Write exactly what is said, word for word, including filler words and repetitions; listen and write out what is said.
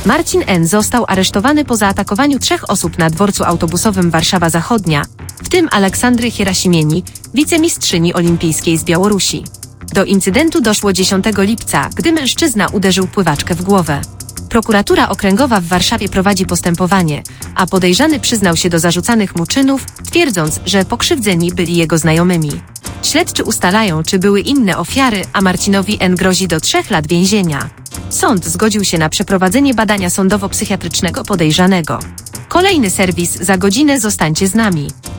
Marcin N. został aresztowany po zaatakowaniu trzech osób na dworcu autobusowym Warszawa Zachodnia, w tym Aleksandry Hierasimieni, wicemistrzyni olimpijskiej z Białorusi. Do incydentu doszło dziesiątego lipca, gdy mężczyzna uderzył pływaczkę w głowę. Prokuratura Okręgowa w Warszawie prowadzi postępowanie, a podejrzany przyznał się do zarzucanych mu czynów, twierdząc, że pokrzywdzeni byli jego znajomymi. Śledczy ustalają, czy były inne ofiary, a Marcinowi N. grozi do trzech lat więzienia. Sąd zgodził się na przeprowadzenie badania sądowo-psychiatrycznego podejrzanego. Kolejny serwis za godzinę, zostańcie z nami.